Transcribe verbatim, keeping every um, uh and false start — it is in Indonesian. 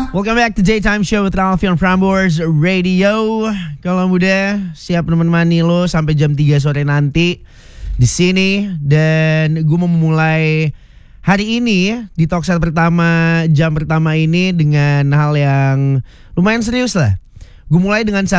Welcome back to Daytime Show with Ralph on Prambors Radio. Kalau muda, siap menemani lo sampai jam tiga sore nanti di sini. Dan gue mau memulai hari ini di talk set pertama, jam pertama ini dengan hal yang lumayan serius lah. Gue mulai dengan